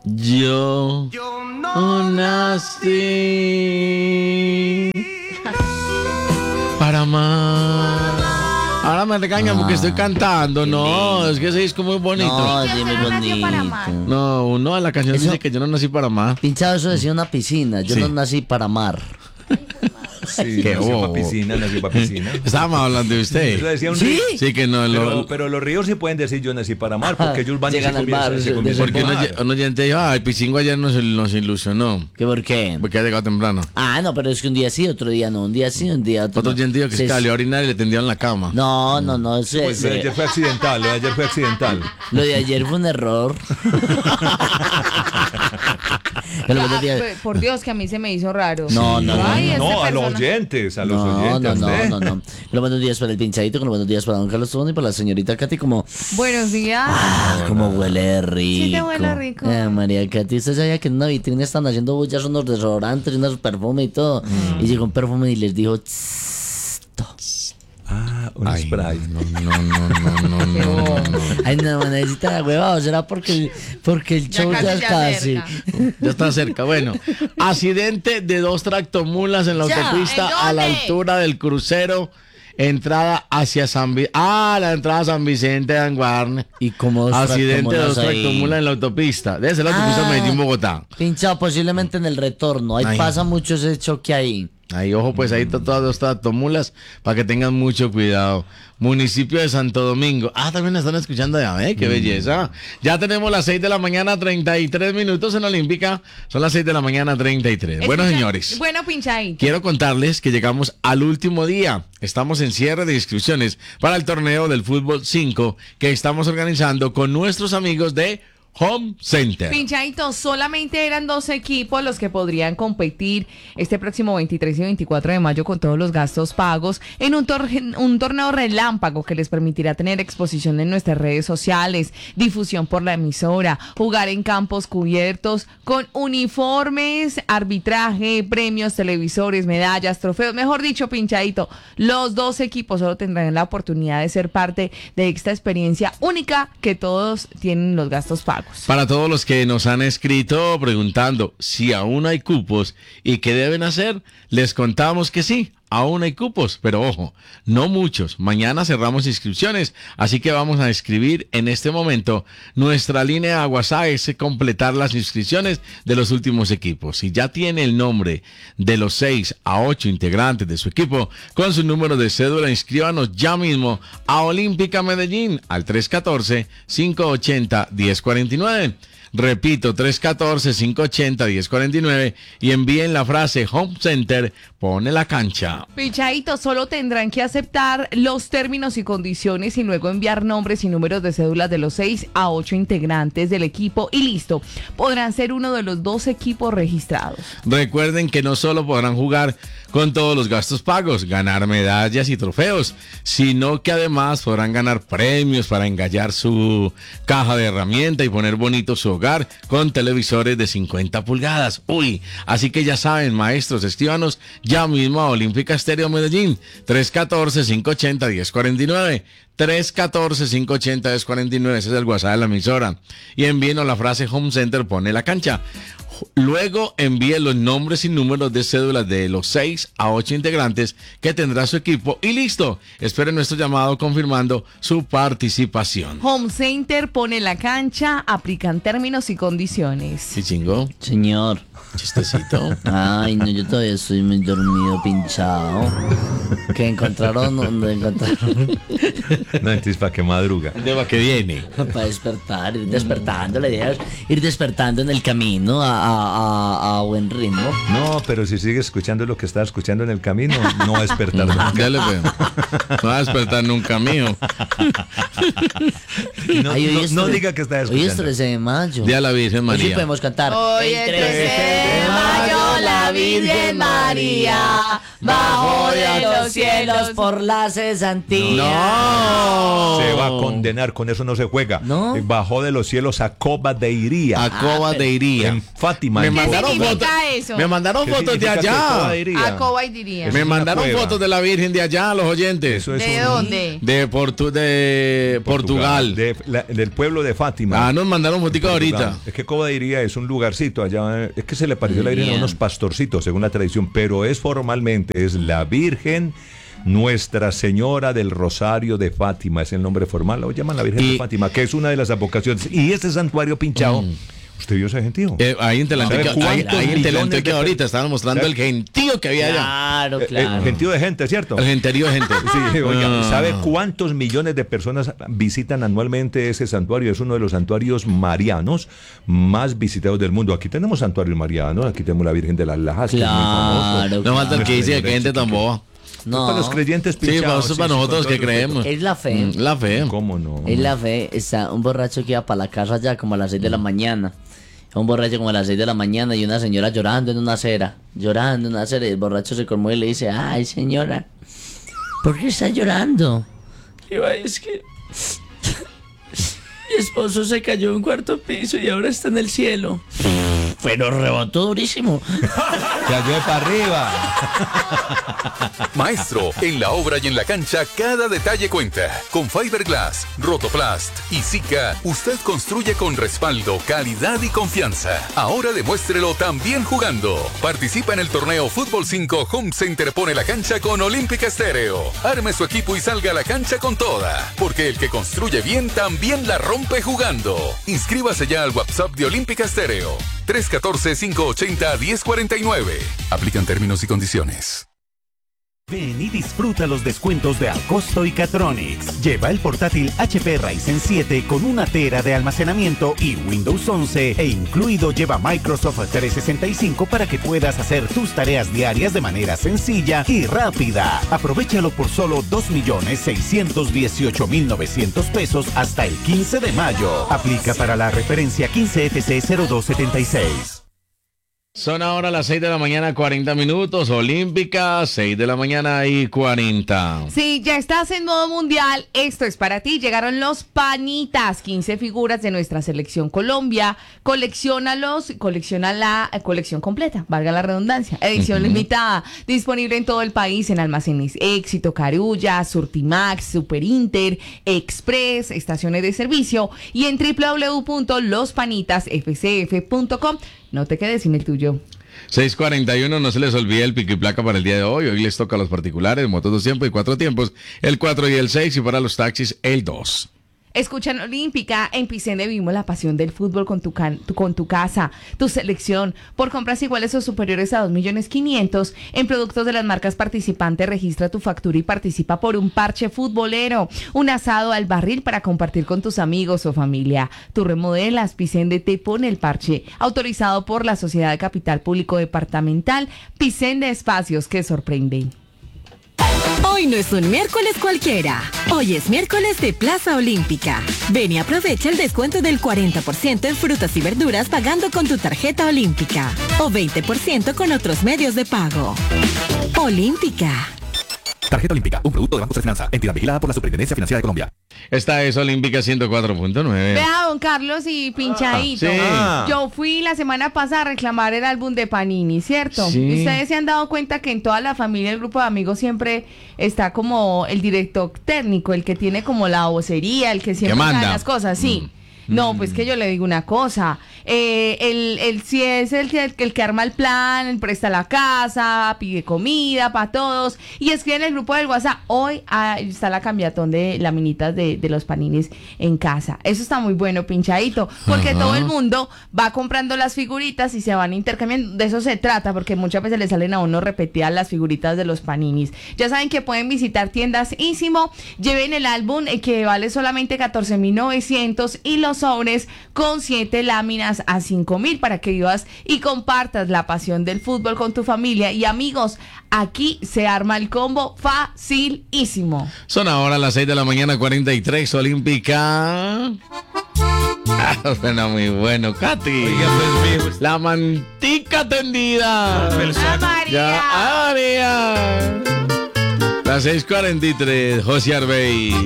Yo no nací para amar. Ahora me regañan porque estoy cantando. No, es que ese disco es muy bonito. No, Sí, sí, muy usted no nació para amar. bonito. No, uno en la canción Eso- dice que yo no nací para amar. Pinchado, eso decía una piscina. Yo Sí. no nací para amar. Sí, Qué nació bobo. pa' piscina, nació pa' piscina. Estábamos hablando de Eso usted. decía un ¿Sí? río. Sí, que no. Pero los ríos sí pueden decir yo nací para amar, porque ellos van y Llegan se al comienzan, mar, se comienzan Porque a uno, quemar. uno oyente dijo, ay, Picingo ayer nos ilusionó. ¿Qué por qué? Porque ha llegado temprano. Ah, no, pero es que un día sí, otro día no. Un día sí, un día otro Otro no. oyente dijo que se Se- salió a orinar y le tendieron la cama. No, ese- Pues lo de ayer fue accidental, lo de ayer fue accidental. lo de ayer fue un error. Pero buenos días. Por Dios, que a mí se me hizo raro. No, no, no, Ay, no. este No, a los persona- oyentes, a los No, oyentes. no, ¿eh? no, no. Los buenos días para el pinchadito, con los buenos días para don Carlos Tobón y para la señorita Katy, como, Buenos días. como huele rico. Sí te huele rico. María Katy, usted sabía que en una vitrina están haciendo bullas unos desodorantes y unos perfumes y todo. Y llegó un perfume y les dijo, "Tss, to". Ah, un Ay, spray. no. Ay, no, necesita la hueva, o será porque el show ya casi se está así. acerca. Ya está cerca. Bueno, accidente de 2 tractomulas en la Ya. autopista ¿En a la dónde? altura del crucero. Entrada hacia San Vicente. Ah, la entrada a San Vicente de Anguarne. Y como dos Accidente de 2 tractomulas ahí. tractomulas en la autopista. Debe ser la autopista Ah. Medellín-Bogotá. Pinchado posiblemente en el retorno. Ahí Ay. pasa mucho ese choque ahí. Ahí, ojo, pues ahí está todas 2 tractomulas para que tengan mucho cuidado. Municipio de Santo Domingo. Ah, también están escuchando ya, ¿eh? Qué belleza. Ya tenemos las 6 de la mañana, 33 minutos en Olímpica. Son las 6 de la mañana, 33. Bueno, Escucha- señores. Bueno, pinchadito. Quiero contarles que llegamos al último día. Estamos en cierre de inscripciones para el torneo del fútbol 5 que estamos organizando con nuestros amigos de Home Center. Pinchadito, solamente eran 2 equipos los que podrían competir este próximo 23 y 24 de mayo con todos los gastos pagos en un torneo relámpago que les permitirá tener exposición en nuestras redes sociales, difusión por la emisora, jugar en campos cubiertos con uniformes, arbitraje, premios, televisores, medallas, trofeos. Mejor dicho, pinchadito, los 2 equipos solo tendrán la oportunidad de ser parte de esta experiencia única que todos tienen los gastos pagos. Para todos los que nos han escrito preguntando si aún hay cupos y qué deben hacer, les contamos que sí, aún hay cupos, pero ojo, no muchos. Mañana cerramos inscripciones, así que vamos a escribir en este momento. Nuestra línea a WhatsApp es completar las inscripciones de los últimos equipos. Si ya tiene el nombre de los 6 a 8 integrantes de su equipo con su número de cédula, inscríbanos ya mismo a Olímpica Medellín al 314-580-1049. Repito, 314-580-1049 y envíen la frase Home Center, pone la cancha. Pichadito, solo tendrán que aceptar los términos y condiciones y luego enviar nombres y números de cédulas de los 6 a 8 integrantes del equipo y listo. Podrán ser uno de los 2 equipos registrados. Recuerden que no solo podrán jugar con todos los gastos pagos, ganar medallas y trofeos, sino que además podrán ganar premios para engallar su caja de herramienta y poner bonito su hogar con televisores de 50 pulgadas. Uy, así que ya saben, maestros, escríbanos ya mismo a Olímpica Estéreo Medellín, 314-580-1049. 314-580-1049, ese es el WhatsApp de la emisora. Y envíenos la frase Home Center, pone la cancha. Luego envíe los nombres y números de cédulas de los 6 a 8 integrantes que tendrá su equipo y listo. Esperen nuestro llamado confirmando su participación. Home Center pone la cancha, aplican términos y condiciones. ¿Sí, chingo? Señor. Chistecito. Ay, no, yo todavía estoy muy dormido, pinchado. ¿Qué encontraron? ¿Dónde encontraron? No, entonces, ¿para qué madruga? El tema que viene. Para despertar, ir despertando. La idea es ir despertando en el camino a buen ritmo. No, pero si sigue escuchando lo que está escuchando en el camino, no va a despertar nunca. Ya le veo. No va a despertar nunca, mío. No, Ay, hoy no- es no tre- diga que está Hoy es escuchando. 13 de mayo. Día a la Virgen Hoy sí María. podemos cantar. Hoy es 13 de mayo, la Virgen María bajó de los cielos por la cesantía. No. Se va a condenar, con eso no se juega. ¿No? Bajó de los cielos a Coba de Iría. A Coba de Iría. Enfático Fátima. Me en mandaron significa fotos. eso? Me mandaron ¿Qué fotos de significa que Coba allá. diría? A Cobay diría. Es Me una mandaron cueva. fotos de la Virgen de allá, los oyentes. Eso es ¿De dónde? De Portugal. Del pueblo de Fátima. Ah, nos mandaron fotos ahorita. Es que Coba diría es un lugarcito allá, es que se le pareció a la Virgen a Bien. unos pastorcitos, según la tradición, pero es formalmente, es la Virgen Nuestra Señora del Rosario de Fátima, es el nombre formal, lo llaman la Virgen de Fátima, que es una de las advocaciones. Y este santuario pinchado, ¿usted vio ese gentío? Ahí en Telantequia, ¿Sabe cuántos ahí en millones Telantequia de ahorita estaban mostrando ¿sabe? el gentío que había allá. Claro, El claro. gentío de gente, ¿cierto? El gentío de gente. Sí, oiga, Ah. ¿sabe cuántos millones de personas visitan anualmente ese santuario? Es uno de los santuarios marianos más visitados del mundo. Aquí tenemos santuarios marianos, aquí tenemos la Virgen de las Lajas, que es muy famoso. Claro. No falta el que dice Nuestra que gente tan chiquitica. boba. No, Para los creyentes Sí, para pinchados. eso es para nosotros con que todo respeto. creemos. es la fe. La fe. ¿Cómo no? Es la fe. Está un borracho que iba para la casa ya como a las 6 de la mañana. Un borracho como a las 6 de la mañana y una señora llorando en una acera. Llorando en una acera. Y el borracho se conmueve y le dice, ay, señora, ¿por qué está llorando? Y va, es que mi esposo se cayó en un cuarto piso y ahora está en el cielo. Pero rebotó durísimo. Cayó para arriba. Maestro, en la obra y en la cancha cada detalle cuenta. Con Fiberglass, Rotoplast y Zika, usted construye con respaldo, calidad y confianza. Ahora demuéstrelo también jugando. Participa en el torneo Fútbol 5 Home Center Pone la Cancha con Olímpica Estéreo. Arme su equipo y salga a la cancha con toda. Porque el que construye bien también la rompe jugando. Inscríbase ya al WhatsApp de Olímpica Estéreo. 314-580-1049. Aplican términos y condiciones. Ven y disfruta los descuentos de Alcosto y Catronics. Lleva el portátil HP Ryzen 7 con 1 tera de almacenamiento y Windows 11 e incluido lleva Microsoft 365 para que puedas hacer tus tareas diarias de manera sencilla y rápida. Aprovéchalo por solo 2.618.900 pesos hasta el 15 de mayo. Aplica para la referencia 15FT0276. Son ahora las 6 de la mañana, 40 minutos. Olímpica, 6 de la mañana y 40. Si ya estás en modo mundial, esto es para ti. Llegaron los panitas, 15 figuras de nuestra selección Colombia. Colecciónalos, colecciona la colección completa, valga la redundancia. Edición limitada, disponible en todo el país en almacenes Éxito, Carulla, Surtimax, Superinter, Express, estaciones de servicio y en www.lospanitasfcf.com. No te quedes sin el tuyo. 6:41, no se les olvide el pico y placa para el día de hoy. Hoy les toca a los particulares, motos 2 tiempos y 4 tiempos, el 4 y el 6, y para los taxis, el 2. Escuchan Olímpica, en Picende vivimos la pasión del fútbol con tu casa, tu selección. Por compras iguales o superiores a 2.500.000 en productos de las marcas participantes, registra tu factura y participa por un parche futbolero, un asado al barril para compartir con tus amigos o familia. Tú remodelas, Picende te pone el parche. Autorizado por la Sociedad de Capital Público Departamental, Picende Espacios que sorprenden. Hoy no es un miércoles cualquiera. Hoy es miércoles de Plaza Olímpica. Ven y aprovecha el descuento del 40% en frutas y verduras pagando con tu tarjeta Olímpica. O 20% con otros medios de pago. Olímpica. Tarjeta Olímpica, un producto de Banco de Finanza, entidad vigilada por la Superintendencia Financiera de Colombia. Esta es Olímpica 104.9. Vea, don Carlos y Pinchadito. sí. Yo fui la semana pasada a reclamar el álbum de Panini, ¿cierto? Sí. Ustedes se han dado cuenta que en toda la familia, el grupo de amigos siempre está como el director técnico, el que tiene como la vocería, el que siempre manda. sabe las cosas, sí. No, pues que yo le digo una cosa. El si es el que arma el plan, el presta la casa, pide comida para todos y escribe en el grupo del WhatsApp. Hoy está la cambiatón de laminitas de los paninis en casa. Eso está muy bueno, Pinchadito, porque Ajá. todo el mundo va comprando las figuritas y se van intercambiando. De eso se trata, porque muchas veces le salen a uno repetidas las figuritas de los paninis. Ya saben que pueden visitar tiendas Ísimo, lleven el álbum que vale solamente 14.900 y los sobres con 7 láminas a 5.000 para que vivas y compartas la pasión del fútbol con tu familia y amigos. Aquí se arma el combo facilísimo. Son ahora las 6 de la mañana, 43, Olímpica. Suena muy bueno, Katy. La mantica tendida. ¡Ah, María! Ya, María. Las 6:43, José Arbey.